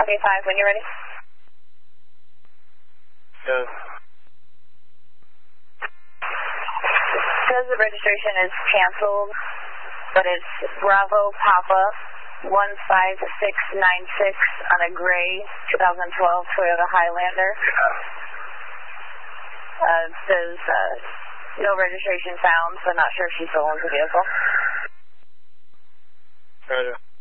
Copy 5 when you're ready. Yes. Says the registration is canceled, but it's Bravo Papa 15696 on a gray 2012 Toyota Highlander. It says no registration found, so not sure if she still owns the vehicle. Roger.